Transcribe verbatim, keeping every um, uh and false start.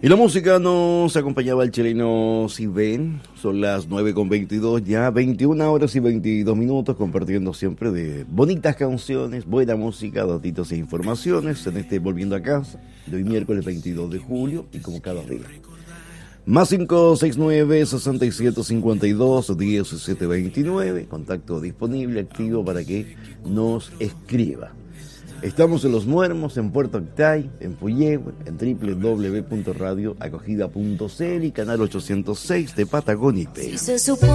Y la música nos acompañaba el chileno Siben. Son las nueve con veintidós, ya veintiuna horas y veintidós minutos, compartiendo siempre de bonitas canciones, buena música, datitos e informaciones en este Volviendo a Casa de hoy miércoles veintidós de julio y como cada día. Más cinco seis nueve, seis siete cinco dos, diecisiete veintinueve, contacto disponible, activo para que nos escriba. Estamos en Los Muermos, en Puerto Octay, en Puyehue, en doble u doble u doble u punto radio acogida punto c l y canal ochocientos seis de Patagonia I P.